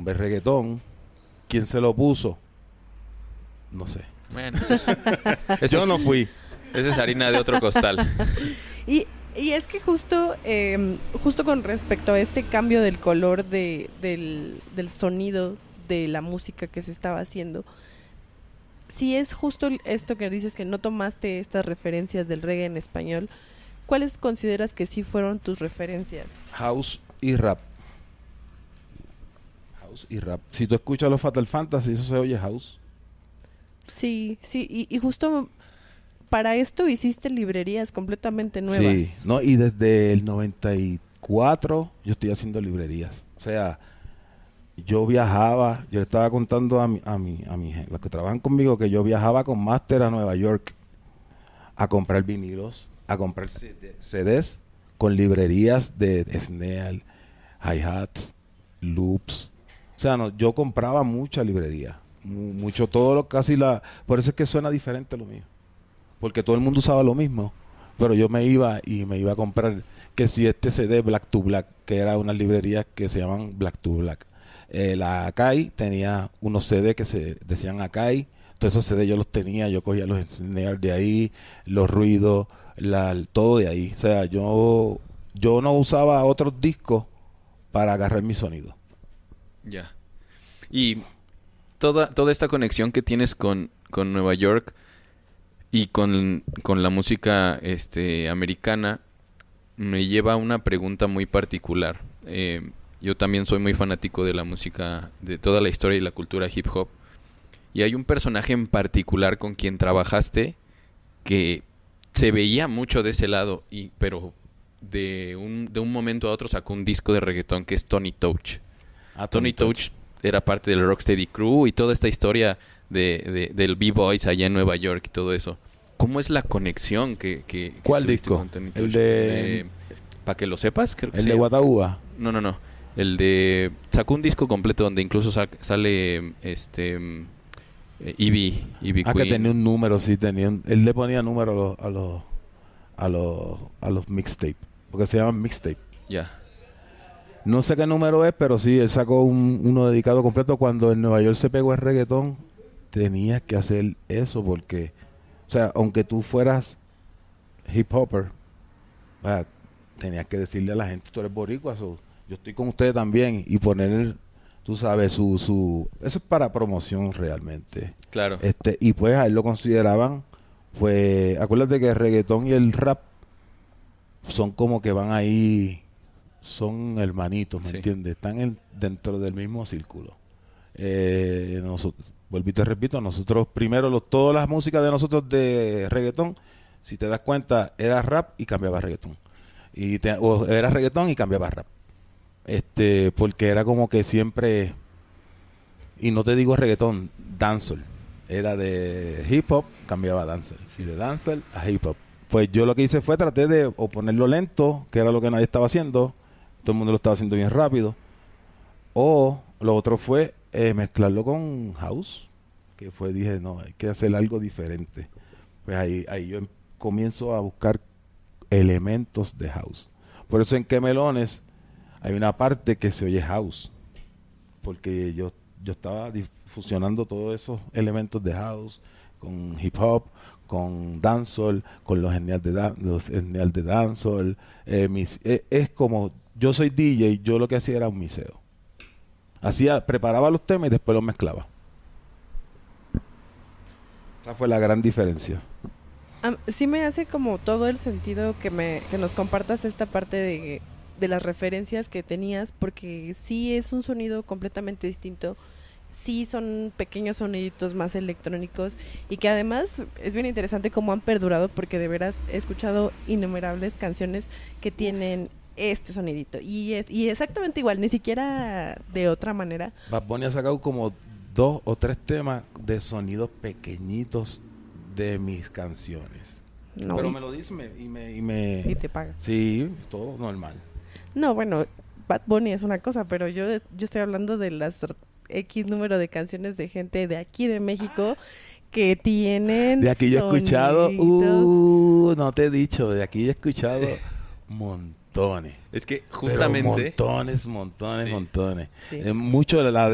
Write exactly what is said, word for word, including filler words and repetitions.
nombre reggaetón. ¿Quién se lo puso? No sé. Bueno, eso es, eso Yo es, no fui. Esa es harina de otro costal. Y, y es que justo eh, justo con respecto a este cambio del color de, del, del sonido de la música que se estaba haciendo, si es justo esto que dices que no tomaste estas referencias del reggae en español, ¿cuáles consideras que sí fueron tus referencias? House y rap. House y rap. Si tú escuchas los Fatal Fantasy, eso se oye house. Sí, sí, y, y justo para esto hiciste librerías completamente nuevas. Sí, no, y desde el noventa y cuatro yo estoy haciendo librerías. O sea, yo viajaba, yo le estaba contando a mi, a mi, a mi los que trabajan conmigo que yo viajaba con Master a Nueva York a comprar vinilos, a comprar C D, C Ds con librerías de snare, hi-hats, loops. O sea, no, yo compraba mucha librería, mu- mucho, todo lo casi la... Por eso es que suena diferente lo mío. Porque todo el mundo usaba lo mismo. Pero yo me iba y me iba a comprar que si este C D Black to Black, que era unas librerías que se llaman Black to Black. Eh, la Akai tenía unos C D que se decían Akai. Todos esos C D yo los tenía, yo cogía los snares de ahí, los ruidos, la, todo de ahí. O sea, yo, yo no usaba otros discos para agarrar mi sonido. Ya. Y toda, toda esta conexión que tienes con, con Nueva York y con, con la música este, americana me lleva a una pregunta muy particular. Eh, yo también soy muy fanático de la música, de toda la historia y la cultura hip hop. Y hay un personaje en particular con quien trabajaste que se veía mucho de ese lado, y pero de un, de un momento a otro sacó un disco de reggaetón que es Tony Touch. Ah, Tony Touch era parte del Rocksteady Crew y toda esta historia de, de, del B-Boys allá en Nueva York y todo eso. ¿Cómo es la conexión que, que, que ¿Cuál tuviste disco? con Tony El Touch? de... Eh, para que lo sepas, creo que El se de llama. Guataúba. No, no, no. El de... Sacó un disco completo donde incluso sa- sale este... eh, Ivy, Ivy Ah, que Queen. tenía un número, sí, tenía un- él le ponía número a los a los a los a los mixtape, porque se llaman mixtape. Ya. No sé qué número es, pero sí, él sacó un, uno dedicado completo. Cuando en Nueva York se pegó el reggaetón, tenías que hacer eso porque, o sea, aunque tú fueras hip hopper, vaya, tenías que decirle a la gente, tú eres boricua, so, yo estoy con ustedes también, y poner, tú sabes, su, su, eso es para promoción realmente. Claro. Este, y pues a él lo consideraban, pues, acuérdate que el reggaetón y el rap son como que van ahí, son hermanitos, ¿me Sí. entiendes? Están en- dentro del mismo círculo. Eh, nosotros, vuelvo y te repito, nosotros primero, los, todas las músicas de nosotros de reggaetón, si te das cuenta, era rap y cambiaba a reggaetón. Y te- o era reggaetón y cambiaba a rap. Este, porque era como que siempre, y no te digo reggaetón, dancehall. Era de hip hop, cambiaba a dancehall. Y de dancehall a hip hop. Pues yo lo que hice fue traté de o ponerlo lento, que era lo que nadie estaba haciendo. Todo el mundo lo estaba haciendo bien rápido. O lo otro fue eh, mezclarlo con house. Que fue, dije, no, hay que hacer algo diferente. Pues ahí, ahí yo em- comienzo a buscar elementos de house. Por eso en Que Melones hay una parte que se oye house. Porque yo, yo estaba dif- fusionando todos esos elementos de house con hip hop, con dancehall, con los genial de, dan- los genial de dancehall. Eh, mis- eh, es como, yo soy D J, yo lo que hacía era un miseo. Hacía, preparaba los temas y después los mezclaba. Esa fue la gran diferencia. Am- sí me hace como todo el sentido que me que nos compartas esta parte de, de las referencias que tenías, porque sí es un sonido completamente distinto, sí son pequeños soniditos más electrónicos y que además es bien interesante cómo han perdurado, porque de veras he escuchado innumerables canciones que tienen este sonidito y es y exactamente igual, ni siquiera de otra manera. Bad Bunny ha sacado como dos o tres temas de sonidos pequeñitos de mis canciones. No, Pero y, me lo dice me- y me... Y me y te paga. sí, todo normal. No, bueno, Bad Bunny es una cosa, pero yo, yo estoy hablando de las r- X número de canciones de gente de aquí de México que tienen De aquí yo he escuchado, soniditos. uh, no te he dicho, de aquí he escuchado montones. Es que Pero justamente... montones, montones, Sí. montones. Sí. Eh, mucho de la